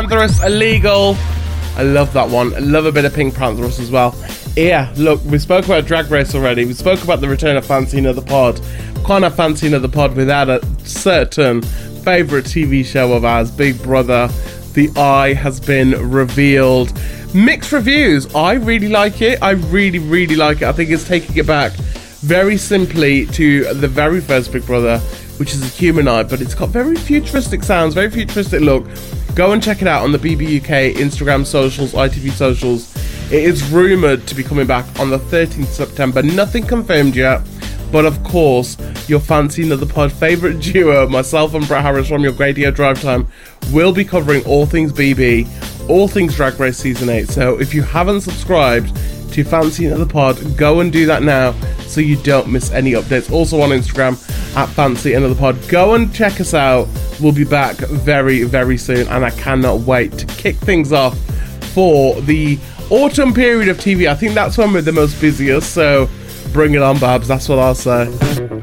Pantherus illegal. I love that one. I love a bit of Pink Pantherus as well. Yeah, look, we spoke about Drag Race already. We spoke about the return of Fancy Another Pod. Can't have Fancy Another Pod without a certain favourite TV show of ours, Big Brother. The Eye has been revealed. Mixed reviews. I really like it. I really, really like it. I think it's taking it back very simply to the very first Big Brother, which is a human eye, but it's got very futuristic sounds, very futuristic look. Go and check it out on the BB UK Instagram socials, ITV socials. It is rumoured to be coming back on the 13th September. Nothing confirmed yet, but of course, your Fancy Another Pod favourite duo, myself and Brett Harris from your Radio Drive Time, will be covering all things BB, all things Drag Race Season 8. So if you haven't subscribed to Fancy Another Pod, go and do that now so you don't miss any updates. Also on Instagram at Fancy Another Pod. Go and check us out. We'll be back very, very soon, and I cannot wait to kick things off for the autumn period of TV. I think that's when we're the most busiest, so bring it on, Babs. That's what I'll say.